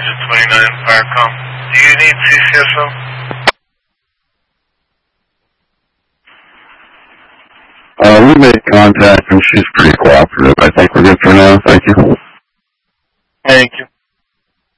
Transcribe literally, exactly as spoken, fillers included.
Engine twenty-nine, Firecom. Do you need C C S O? Uh, we made contact and she's pretty cooperative. I think we're good for now. Thank you. Thank you.